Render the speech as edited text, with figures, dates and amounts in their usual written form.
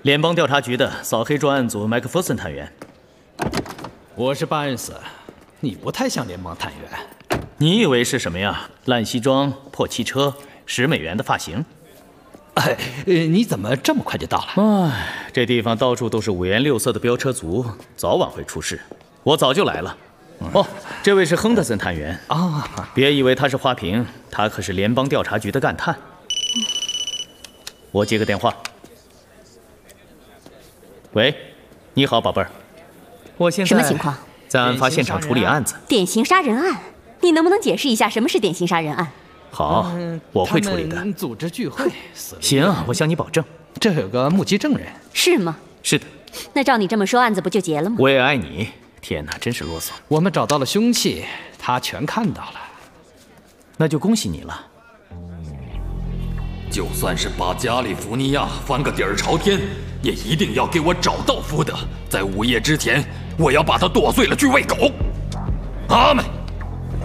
联邦调查局的扫黑专案组麦克弗森探员。 我是巴恩斯，你不太像联邦探员。 你以为是什么呀？烂西装、破汽车、$10的发型。 哎，你怎么这么快就到了？ 哎，这地方到处都是五颜六色的飙车族，早晚会出事。我早就来了。哦，这位是亨德森探员啊， 别以为他是花瓶，他可是联邦调查局的干探。我接个电话。喂，你好，宝贝儿，我现在什么情况？ 在案发现场处理案子。 典型杀人案，你能不能解释一下什么是典型杀人案？ 好，我会处理的。 组织聚会， 行，我向你保证。 这有个目击证人。 是吗？ 是的。 那照你这么说，案子不就结了吗？ 我也爱你。天哪，真是啰嗦。 我们找到了凶器，他全看到了。 那就恭喜你了。 就算是把加利福尼亚翻个底儿朝天，也一定要给我找到福德。在午夜之前，我要把他剁碎了去喂狗。阿门。